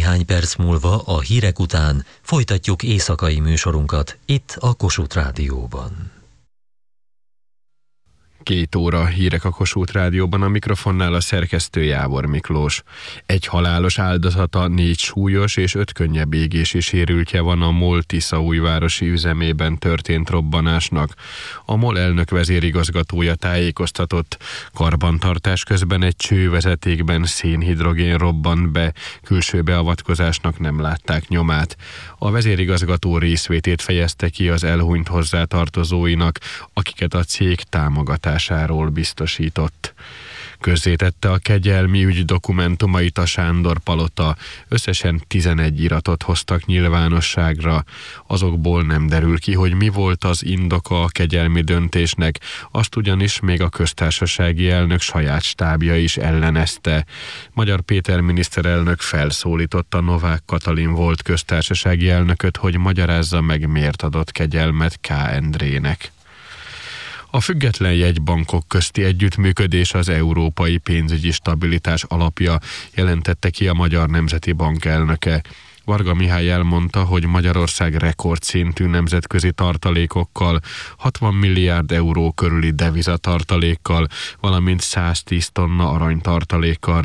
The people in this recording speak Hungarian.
Néhány perc múlva a hírek után folytatjuk éjszakai műsorunkat itt a Kossuth Rádióban. 2 óra hírek a Kossuth Rádióban, a mikrofonnál a szerkesztő Jávor Miklós. 1 halálos áldozata, 4 súlyos és 5 könnyebb égési sérültje van a MOL tiszaújvárosi üzemében történt robbanásnak. A MOL elnök vezérigazgatója tájékoztatott, karbantartás közben egy csővezetékben szénhidrogén robbant be, külső beavatkozásnak nem látták nyomát. A vezérigazgató részvétét fejezte ki az elhunyt hozzátartozóinak, akiket a cég támogatásáról biztosított. Közzétette a kegyelmi ügy dokumentumait a Sándor Palota, összesen 11 iratot hoztak nyilvánosságra. Azokból nem derül ki, hogy mi volt az indoka a kegyelmi döntésnek, azt ugyanis még a köztársasági elnök saját stábja is ellenezte. Magyar Péter miniszterelnök felszólította Novák Katalin volt köztársasági elnököt, hogy magyarázza meg, miért adott kegyelmet K. Endrének. A független jegybankok közti együttműködés az európai pénzügyi stabilitás alapja, jelentette ki a Magyar Nemzeti Bank elnöke. Varga Mihály elmondta, hogy Magyarország rekordszintű nemzetközi tartalékokkal, 60 milliárd euró körüli devizatartalékkal, valamint 110 tonna aranytartalékkal